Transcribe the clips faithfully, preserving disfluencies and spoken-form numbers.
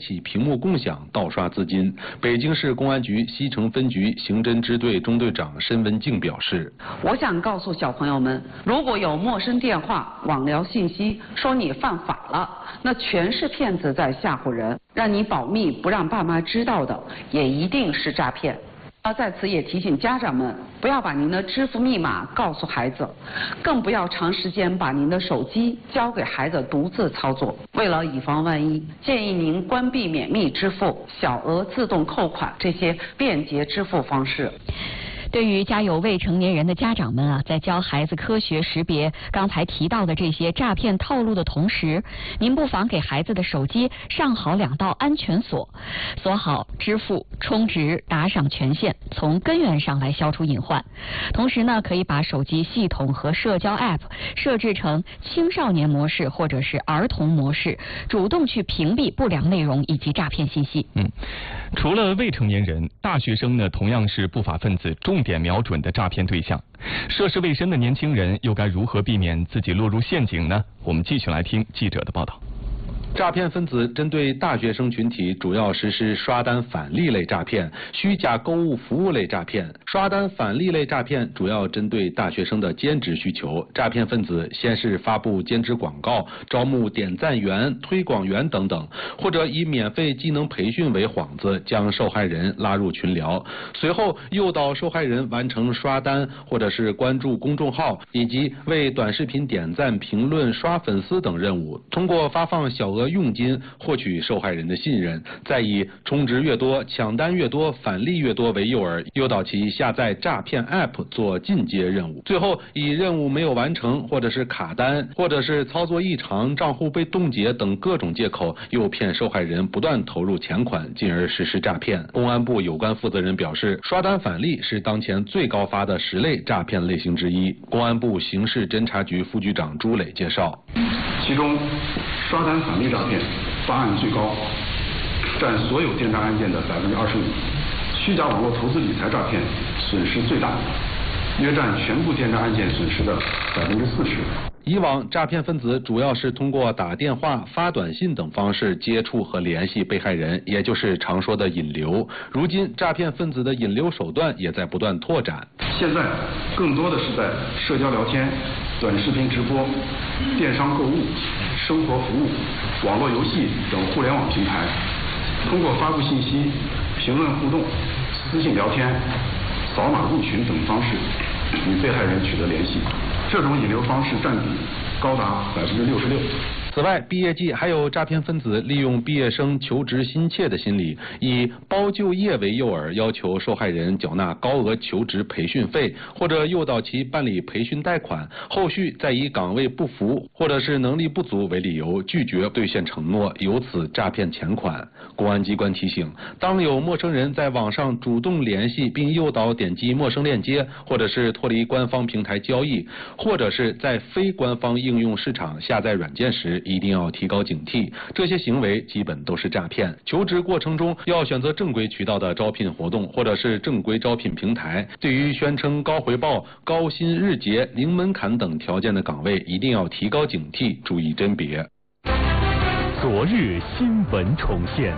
起屏幕共享盗刷资金。北京市公安局西城分局刑侦支队中队长申文静表示：“ 我想告诉小朋友们，如果有陌生电话、网聊信息说你犯法了，那全是骗子在吓唬人，让你保密不让爸妈知道的，也一定是诈骗。”要在此也提醒家长们，不要把您的支付密码告诉孩子，更不要长时间把您的手机交给孩子独自操作。为了以防万一，建议您关闭免密支付、小额自动扣款这些便捷支付方式。 对于家有未成年人的家长们啊，在教孩子科学识别刚才提到的这些诈骗套路的同时，您不妨给孩子的手机上好两道安全锁，锁好支付、充值、打赏权限，从根源上来消除隐患。同时呢，可以把手机系统和社交 App 设置成青少年模式或者是儿童模式，主动去屏蔽不良内容以及诈骗信息。 嗯，除了未成年人，大学生呢同样是不法分子重点瞄准的诈骗对象。涉世未深的年轻人又该如何避免自己落入陷阱呢？我们继续来听记者的报道。 诈骗分子针对大学生群体，主要实施刷单返利类诈骗、虚假购物服务类诈骗。刷单返利类诈骗主要针对大学生的兼职需求，诈骗分子先是发布兼职广告，招募点赞员、推广员等等，或者以免费技能培训为幌子，将受害人拉入群聊，随后诱导受害人完成刷单或者是关注公众号以及为短视频点赞、评论、刷粉丝等任务，通过发放小额佣金获取受害人的信任，再以充值越多、抢单越多、返利越多为诱饵，诱导其下载诈骗 App 做进阶任务，最后以任务没有完成，或者是卡单，或者是操作异常、账户被冻结等各种借口，诱骗受害人不断投入钱款，进而实施诈骗。公安部有关负责人表示，刷单返利是当前最高发的十类诈骗类型之一。公安部刑事侦查局副局长朱磊介绍， 其中刷单返利诈骗发案最高，占所有电诈案件的百分之二十五；虚假网络投资理财诈骗损失最大，约占全部电诈案件损失的百分之四十。 以往诈骗分子主要是通过打电话、发短信等方式接触和联系被害人，也就是常说的引流。如今，诈骗分子的引流手段也在不断拓展。 现在更多的是在社交聊天、短视频直播、电商购物、生活服务、网络游戏等互联网平台，通过发布信息、评论互动、私信聊天、扫码入群等方式与被害人取得联系。这种引流方式占比高达百分之六十六。 此外，毕业季还有诈骗分子利用毕业生求职心切的心理，以包就业为诱饵，要求受害人缴纳高额求职培训费，或者诱导其办理培训贷款，后续再以岗位不符或者是能力不足为理由拒绝兑现承诺，由此诈骗钱款。公安机关提醒，当有陌生人在网上主动联系并诱导点击陌生链接，或者是脱离官方平台交易，或者是在非官方应用市场下载软件时，一定要提高警惕，这些行为基本都是诈骗。求职过程中要选择正规渠道的招聘活动，或者是正规招聘平台。对于宣称高回报、高薪日结、零门槛等条件的岗位，一定要提高警惕，注意甄别。 昨日新闻重现，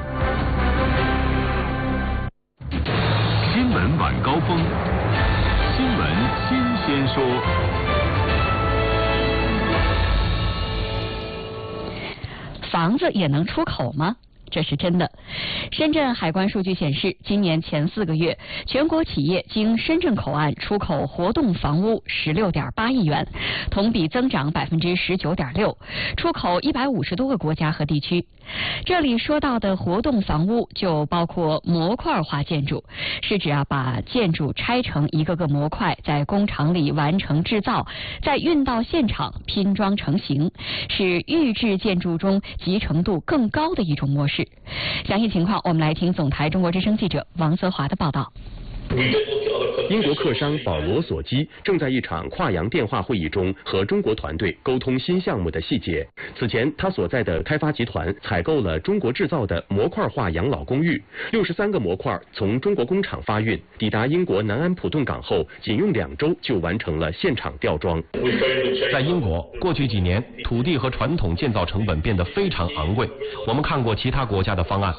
新闻晚高峰，新闻新鲜说。 房子也能出口吗？这是真的。深圳海关数据显示，今年前四个月，全国企业经深圳口岸出口活动房屋十六点八亿元，同比增长百分之十九点六，出口一百五十多个国家和地区。这里说到的活动房屋就包括模块化建筑，是指啊把建筑拆成一个个模块，在工厂里完成制造，再运到现场拼装成型，是预制建筑中集成度更高的一种模式。详细情况，我们来听总台中国之声记者王泽华的报道。 英国客商保罗·索基正在一场跨洋电话会议中和中国团队沟通新项目的细节。此前，他所在的开发集团采购了中国制造的模块化养老公寓，六十三个模块从中国工厂发运，抵达英国南安普顿港后，仅用两周就完成了现场吊装。 在英国，过去几年土地和传统建造成本变得非常昂贵。我们看过其他国家的方案，